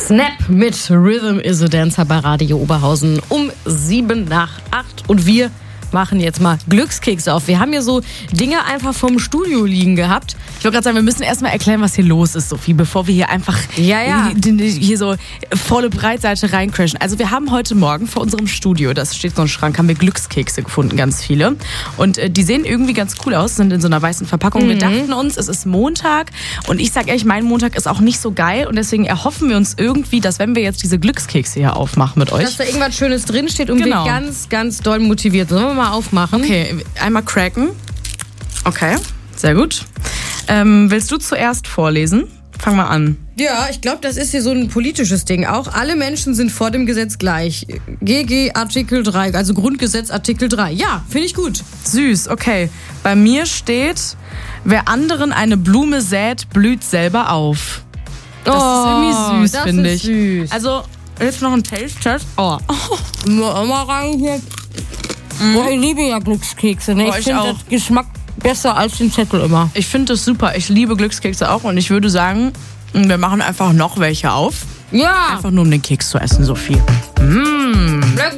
Snap mit Rhythm is a Dancer bei Radio Oberhausen um 7:08. Und wir machen jetzt mal Glückskekse auf. Wir haben hier so Dinge einfach vom Studio liegen gehabt. Ich wollte gerade sagen, wir müssen erstmal erklären, was hier los ist, Sophie, bevor wir hier einfach hier so volle Breitseite reincrashen. Also wir haben heute Morgen vor unserem Studio, das steht so ein Schrank, haben wir Glückskekse gefunden, ganz viele. Und die sehen irgendwie ganz cool aus, sind in so einer weißen Verpackung. Wir dachten uns, es ist Montag und ich sag ehrlich, mein Montag ist auch nicht so geil und deswegen erhoffen wir uns irgendwie, dass wenn wir jetzt diese Glückskekse hier aufmachen mit euch, dass da irgendwas Schönes drinsteht und wir ganz, ganz doll motiviert sind. Sollen wir mal aufmachen? Okay, einmal cracken. Okay, sehr gut. Willst du zuerst vorlesen? Fang mal an. Ja, ich glaube, das ist hier so ein politisches Ding auch. Alle Menschen sind vor dem Gesetz gleich. GG Artikel 3, also Grundgesetz Artikel 3. Ja, finde ich gut. Süß, okay. Bei mir steht, wer anderen eine Blume sät, blüht selber auf. Das ist irgendwie süß, finde ich. Süß. Also, jetzt noch ein Taste-Test. Oh. Mal rein hier. Ich liebe ja Glückskekse. Ne? Ich finde das Geschmack besser als den Zettel immer. Ich finde das super. Ich liebe Glückskekse auch und ich würde sagen, wir machen einfach noch welche auf. Ja. Einfach nur um den Keks zu essen, Sophie.